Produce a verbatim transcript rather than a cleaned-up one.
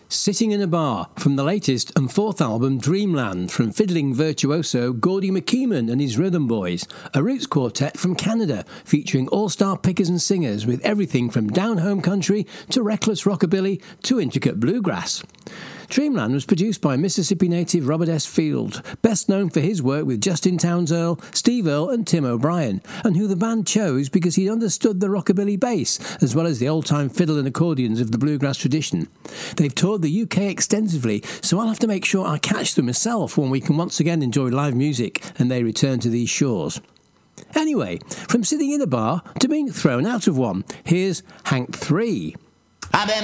Sitting in a Bar, from the latest and fourth album Dreamland, from fiddling virtuoso Gordy McKeeman and his Rhythm Boys, a roots quartet from Canada featuring all-star pickers and singers with everything from down-home country to reckless rockabilly to intricate bluegrass. Dreamland was produced by Mississippi native Robert S. Field, best known for his work with Justin Townes Earle, Steve Earle and Tim O'Brien, and who the band chose because he understood the rockabilly bass as well as the old-time fiddle and accordions of the bluegrass tradition. They've toured the U K extensively, so I'll have to make sure I catch them myself when we can once again enjoy live music and they return to these shores. Anyway, from sitting in a bar to being thrown out of one, here's Hank three.